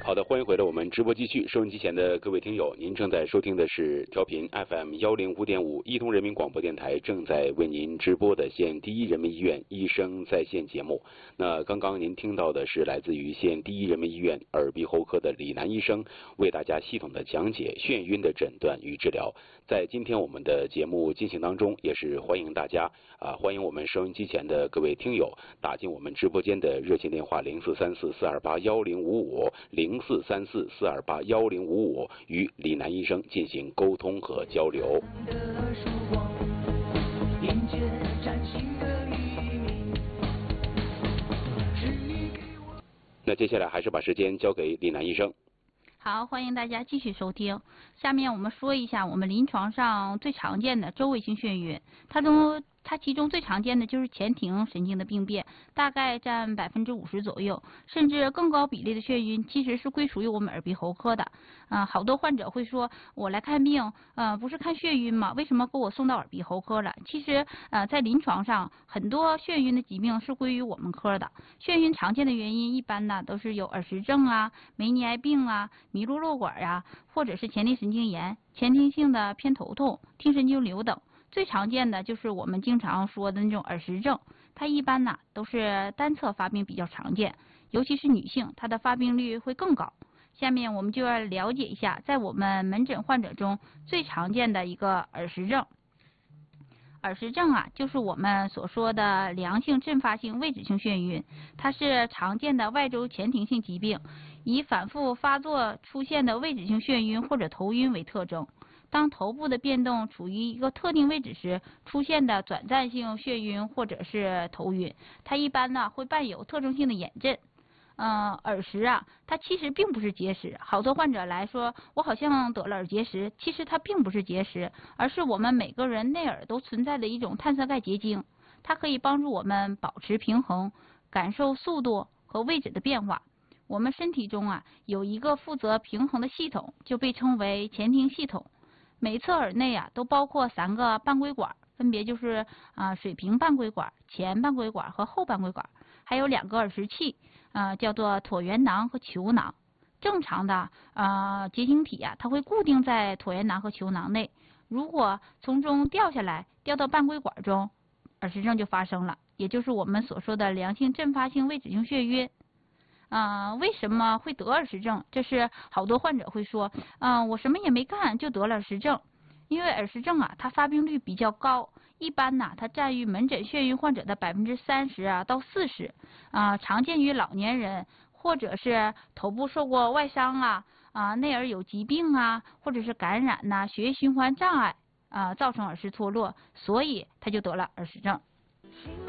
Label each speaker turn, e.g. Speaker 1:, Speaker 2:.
Speaker 1: 好的，欢迎回到我们直播继续。收音机前的各位听友，您正在收听的是调频 FM 105.5伊通人民广播电台正在为您直播的县第一人民医院医生在线节目。那刚刚您听到的是来自于县第一人民医院耳鼻喉科的李楠医生为大家系统的讲解眩晕的诊断与治疗。在今天我们的节目进行当中，也是欢迎大家欢迎我们收音机前的各位听友打进我们直播间的热线电话0434-428-1055 0434-428-1055与李楠医生进行沟通和交流。那接下来还是把时间交给李楠医生。
Speaker 2: 好，欢迎大家继续收听。下面我们说一下我们临床上最常见的周围性眩晕，它其中最常见的就是前庭神经的病变，大概占50%左右，甚至更高比例的眩晕其实是归属于我们耳鼻喉科的。好多患者会说，我来看病，不是看眩晕吗？为什么给我送到耳鼻喉科了？其实，在临床上，很多眩晕的疾病是归于我们科的。眩晕常见的原因一般呢都是有耳石症啊、梅尼埃病啊、迷路瘘管啊，或者是前庭神经炎、前庭性的偏头痛、听神经瘤等。最常见的就是我们经常说的那种耳石症，它一般呢都是单侧发病比较常见，尤其是女性，它的发病率会更高。下面我们就要了解一下，在我们门诊患者中最常见的一个耳石症。耳石症就是我们所说的良性阵发性位置性眩晕，它是常见的外周前庭性疾病，以反复发作出现的位置性眩晕或者头晕为特征。当头部的变动处于一个特定位置时，出现的短暂性眩晕或者是头晕，它一般呢会伴有特征性的眼震。耳石它其实并不是结石，好多患者来说我好像得了耳结石，其实它并不是结石，而是我们每个人内耳都存在的一种碳酸钙结晶，它可以帮助我们保持平衡，感受速度和位置的变化。我们身体中有一个负责平衡的系统，就被称为前庭系统。每侧耳内都包括3个半规管，分别就是水平半规管、前半规管和后半规管，还有2个耳石器，叫做椭圆囊和球囊。正常的结晶体它会固定在椭圆囊和球囊内，如果从中掉下来，掉到半规管中，耳石症就发生了，也就是我们所说的良性阵发性位置性眩晕。为什么会得耳石症？这是好多患者会说，我什么也没干就得了耳石症。因为耳石症它发病率比较高，一般它占于门诊眩晕患者的30%到40%，常见于老年人，或者是头部受过外伤内耳有疾病或者是感染血液循环障碍造成耳石脱落，所以他就得了耳石症。